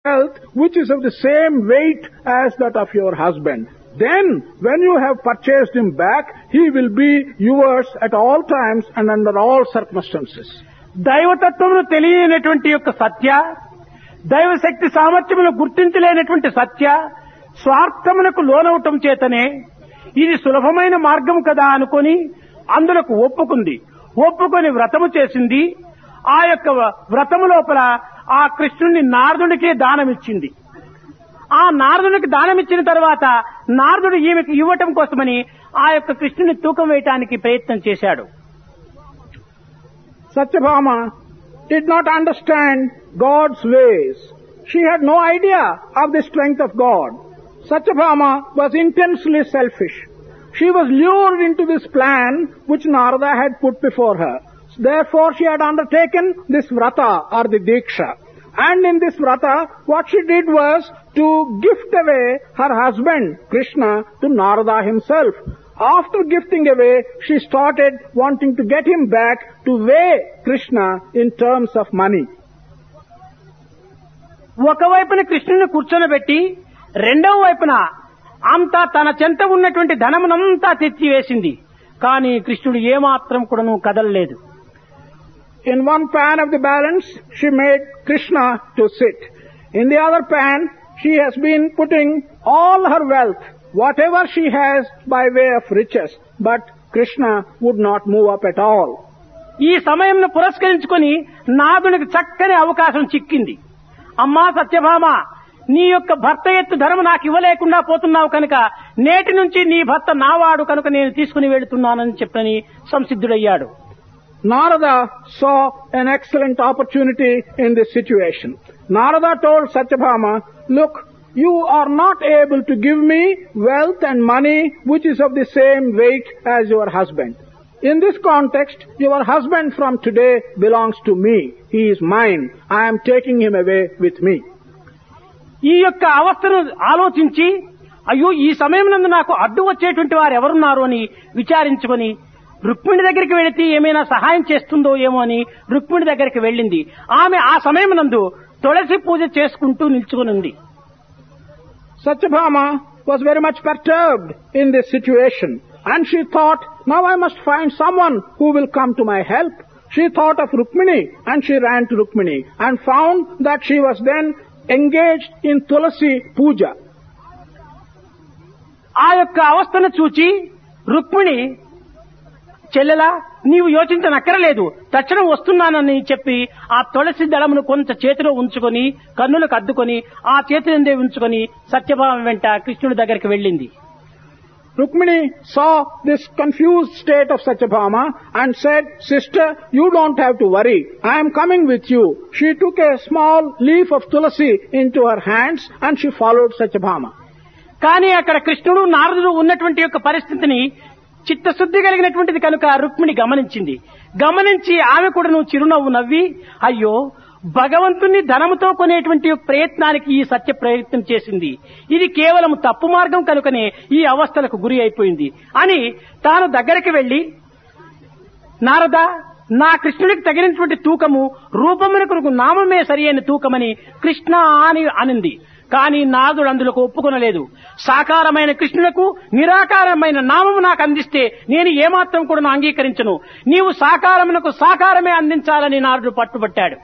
wealth which is of the same weight as that of your husband. Then, when you have purchased him back, he will be yours at all times and under all circumstances. దైవతత్వమును తెలియనటువంటి యొక్క సత్య, దైవశక్తి సామర్థ్యమును గుర్తించలేనటువంటి సత్య, స్వార్థమునకు లోనవటం చేతనే ఇది సులభమైన మార్గం కదా అనుకొని అందులకు ఒప్పుకొని వ్రతము చేసింది. ఆ యొక్క వ్రతము లోపల ఆ కృష్ణుని నారదుడికే దానమిచ్చింది. ఆ నారదునికి దానమిచ్చిన తర్వాత నారదుడు ఈమెకు ఇవ్వటం కోసమని ఆ యొక్క కృష్ణుని తూకం వేయటానికి ప్రయత్నం చేశాడు. Satyabhama did not understand God's ways. She had no idea of the strength of God. Satyabhama was intensely selfish. She was lured into this plan which Narada had put before her. Therefore she had undertaken this vrata or the diksha. And in this vrata, what she did was to gift away her husband, Krishna, to Narada himself. After gifting away, she started wanting to get him back to weigh Krishna in terms of money. ఒకవైపున కృష్ణుని కూర్చొనబెట్టి రెండవ వైపున అంతా తన చెంత ఉన్నటువంటి ధనమునంతా తెచ్చివేసింది. కానీ కృష్ణుడు ఏమాత్రం కూడాను కదలలేదు. In one pan of the balance, she made Krishna to sit. In the other pan, she has been putting all her wealth, whatever she has by way of riches, but Krishna would not move up at all. ఈ సమయంను పురస్కరించుకొని నాదునికి చక్కని అవకాశం చిక్కింది. అమ్మా సత్యభామ, నీ యొక్క భర్త ఎత్తు ధనము నాకు ఇవ్వలేకుండా పోతున్నావు కనుక నేటి నుంచి నీ భర్త నావాడు కనుక నేను తీసుకుని వెళుతున్నానని చెప్పని సంసిద్ధుడయ్యాడు. Narada saw an excellent opportunity in this situation. Narada told Satyabhama, look, you are not able to give me wealth and money which is of the same weight as your husband. In this context, your husband from today belongs to me. He is mine. I am taking him away with me. ఈ యొక్క అవస్థను ఆలోచించి అయ్యో ఈ సమయం నందు నాకు అడ్డు వచ్చేటువంటి వారు ఎవరున్నారు అని విచారించుకొని రుక్మిణి దగ్గరికి వెళితే ఏమైనా సహాయం చేస్తుందో ఏమో అని రుక్మిణి దగ్గరికి వెళ్ళింది. ఆమె ఆ సమయం నందు తులసి పూజ చేసుకుంటూ నిల్చుకుని ఉంది. Satyabhama was very much perturbed in this situation, and she thought, now I must find someone who will come to my help. She thought of Rukmini, and she ran to Rukmini and found that she was then engaged in Tulasi Puja. ఆ యొక్క అవస్థను చూచి రుక్మిణి, చెల్లెలా నీవు యోచించనక్కరలేదు, తక్షణం వస్తున్నానని చెప్పి ఆ తులసి దళమును కొంత చేతిలో ఉంచుకొని కన్నులకు అద్దుకొని ఆ చేతినందే ఉంచుకొని సత్యభామ వెంట కృష్ణుడి దగ్గరికి వెళ్ళింది. Rukmini saw this confused state of Satyabhama and said, sister, you don't have to worry. I am coming with you. She took a small leaf of tulasi into her hands and she followed Satyabhama. కానీ అక్కడ కృష్ణుడు నారదుడు ఉన్నటువంటి యొక్క పరిస్థితిని చిత్తశుద్ధి కలిగినటువంటిది కనుక రుక్మిణి గమనించి ఆమె కూడా చిరునవ్వు నవ్వి, అయ్యో భగవంతుని ధనముతో కొనేటువంటి ప్రయత్నానికి ఈ సత్య ప్రయత్నం చేసింది, ఇది కేవలం తప్పు మార్గం కనుకనే ఈ అవస్థలకు గురి అయిపోయింది అని తాను దగ్గరికి వెళ్లి, నారద, నా కృష్ణుడికి తగినటువంటి తూకము రూపమునకు నామమే సరి అయిన తూకమని కృష్ణ అని అనింది. కానీ నారదుడు అందులోకి ఒప్పుకొనలేదు. సాకారమైన కృష్ణులకు నిరాకారమైన నామము నాకు అందిస్తే నేను ఏమాత్రం కూడా అంగీకరించను, నీవు సాకారమునకు సాకారమే అందించాలని నారదుడు పట్టుబట్టాడు.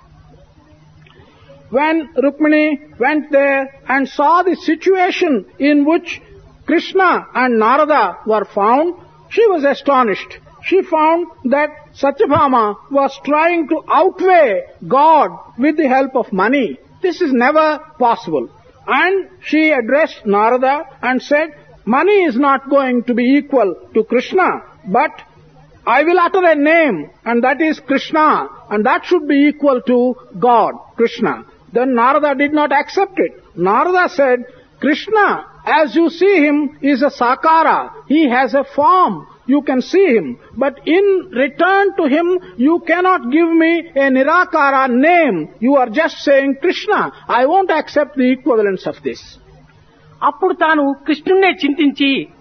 When Rukmini went there and saw the situation in which Krishna and Narada were found, she was astonished. She found that Satyabhama was trying to outweigh God with the help of money. This is never possible. And she addressed Narada and said, money is not going to be equal to Krishna, but I will utter a name, and that is Krishna, and that should be equal to God, Krishna. Then Narada did not accept it. Narada said, Krishna, as you see him, is a sakara. He has a form. You can see him. But in return to him, you cannot give me a nirakara name. You are just saying Krishna. I won't accept the equivalence of this. అప్పుడు తాను కృష్ణుణ్ణే చింతించి